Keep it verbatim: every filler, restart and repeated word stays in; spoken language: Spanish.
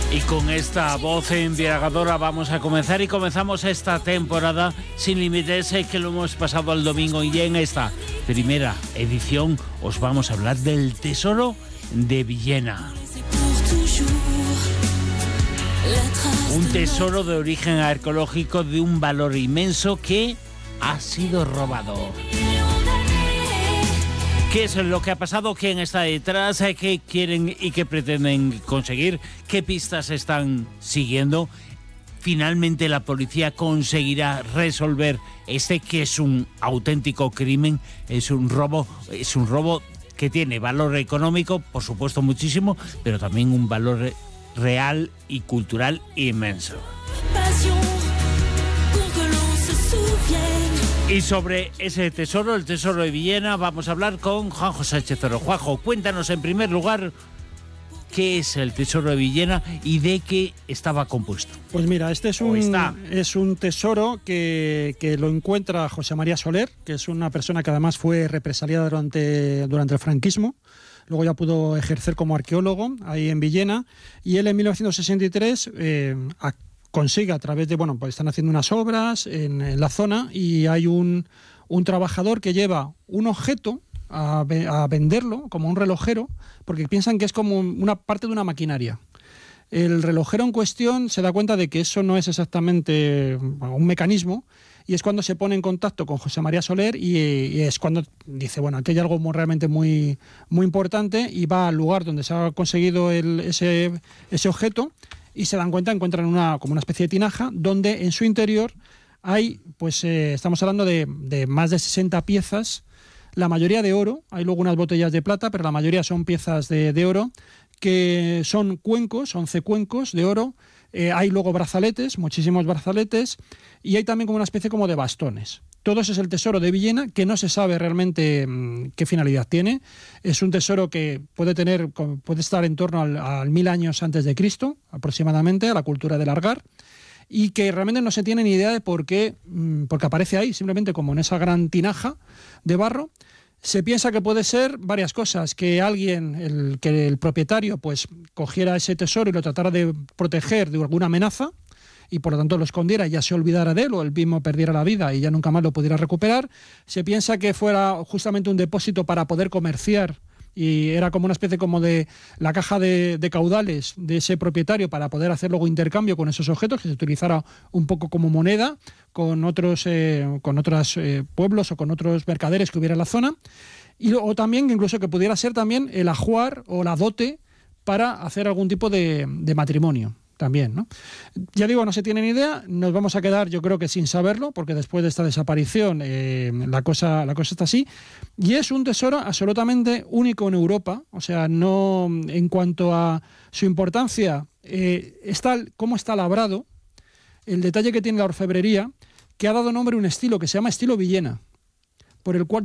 Y con esta voz embriagadora vamos a comenzar y comenzamos esta temporada sin límites, que lo hemos pasado el domingo, y en esta primera edición os vamos a hablar del Tesoro de Villena. Un tesoro de origen arqueológico de un valor inmenso que ha sido robado. ¿Qué es lo que ha pasado? ¿Quién está detrás? ¿Qué quieren y qué pretenden conseguir? ¿Qué pistas están siguiendo? ¿Finalmente la policía conseguirá resolver este que es un auténtico crimen? Es un robo, es un robo que tiene valor económico, por supuesto muchísimo, pero también un valor real y cultural inmenso. Y sobre ese tesoro, el Tesoro de Villena, vamos a hablar con Juanjo Sánchez Oro. Juanjo, cuéntanos en primer lugar qué es el Tesoro de Villena y de qué estaba compuesto. Pues mira, este es un, es un tesoro que, que lo encuentra José María Soler, que es una persona que además fue represaliada durante, durante el franquismo. Luego ya pudo ejercer como arqueólogo ahí en Villena, y él en mil novecientos sesenta y tres eh, a, consigue a través de, bueno, pues están haciendo unas obras en, en la zona, y hay un, un trabajador que lleva un objeto a, a venderlo como un relojero, porque piensan que es como una parte de una maquinaria. El relojero en cuestión se da cuenta de que eso no es exactamente un mecanismo, y es cuando se pone en contacto con José María Soler, y, y es cuando dice, bueno, aquí hay algo muy, realmente muy, muy importante, y va al lugar donde se ha conseguido el, ese, ese objeto, y se dan cuenta, encuentran una, como una especie de tinaja, donde en su interior hay, pues eh, estamos hablando de, de más de sesenta piezas, la mayoría de oro, hay luego unas botellas de plata, pero la mayoría son piezas de, de oro, que son cuencos, once cuencos de oro. Eh, hay luego brazaletes, muchísimos brazaletes, y hay también como una especie como de bastones. Todo eso es el Tesoro de Villena, que no se sabe realmente mmm, qué finalidad tiene. Es un tesoro que puede tener, puede estar en torno al, al mil años antes de Cristo, aproximadamente, a la cultura del Argar, y que realmente no se tiene ni idea de por qué, mmm, porque aparece ahí, simplemente como en esa gran tinaja de barro. Se piensa que puede ser varias cosas, que alguien, el, que el propietario, pues cogiera ese tesoro y lo tratara de proteger de alguna amenaza, y por lo tanto lo escondiera y ya se olvidara de él, o él mismo perdiera la vida y ya nunca más lo pudiera recuperar. Se piensa que fuera justamente un depósito para poder comerciar, y era como una especie como de la caja de, de caudales de ese propietario para poder hacer luego intercambio con esos objetos, que se utilizara un poco como moneda con otros, eh, con otros eh, pueblos o con otros mercaderes que hubiera en la zona, y o también incluso que pudiera ser también el ajuar o la dote para hacer algún tipo de, de matrimonio. También, ¿no? Ya digo, no se tiene ni idea, nos vamos a quedar yo creo que sin saberlo, porque después de esta desaparición eh, la cosa, la cosa está así, y es un tesoro absolutamente único en Europa. O sea, no, en cuanto a su importancia, eh, está cómo está labrado, el detalle que tiene la orfebrería, que ha dado nombre a un estilo que se llama estilo Villena, por el cual